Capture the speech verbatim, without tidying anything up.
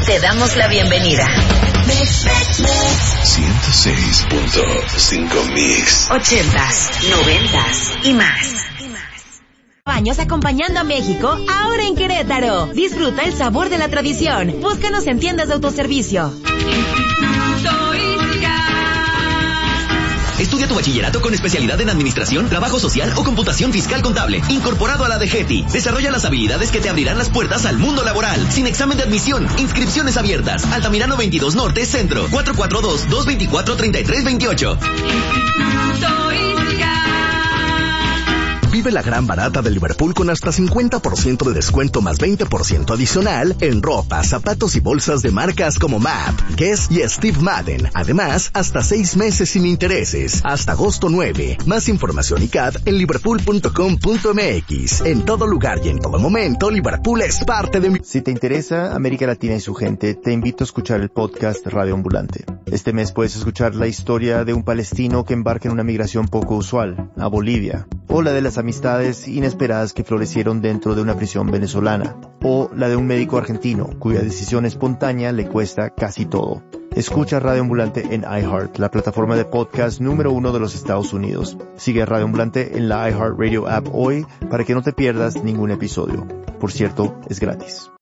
Te damos la bienvenida. ciento seis punto cinco Mix. Ochentas, noventas y más. Años acompañando a México, ahora en Querétaro. Disfruta el sabor de la tradición. Búscanos en tiendas de autoservicio. Estudia tu bachillerato con especialidad en administración, trabajo social o computación fiscal contable, incorporado a la D G E T I. Desarrolla las habilidades que te abrirán las puertas al mundo laboral, sin examen de admisión. Inscripciones abiertas. Altamirano veintidós Norte, Centro. cuatro cuatro dos, dos dos cuatro, tres tres dos ocho. Vive la gran barata de Liverpool con hasta cincuenta por ciento de descuento más veinte por ciento adicional en ropa, zapatos y bolsas de marcas como Map, Guess y Steve Madden. Además, hasta seis meses sin intereses, hasta agosto nueve. Más información y C A D en liverpool punto com punto m x. En todo lugar y en todo momento, Liverpool es parte de mi... Si te interesa América Latina y su gente, te invito a escuchar el podcast Radio Ambulante. Este mes puedes escuchar la historia de un palestino que embarca en una migración poco usual, a Bolivia, o la de las amistades inesperadas que florecieron dentro de una prisión venezolana, o la de un médico argentino cuya decisión espontánea le cuesta casi todo. Escucha Radio Ambulante en iHeart, la plataforma de podcast número uno de los Estados Unidos. Sigue a Radio Ambulante en la iHeartRadio app hoy para que no te pierdas ningún episodio. Por cierto, es gratis.